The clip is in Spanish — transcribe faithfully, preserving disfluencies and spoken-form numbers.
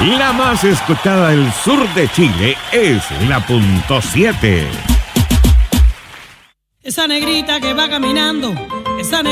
La más escuchada del sur de Chile es la punto siete. Esa negrita que va caminando, esa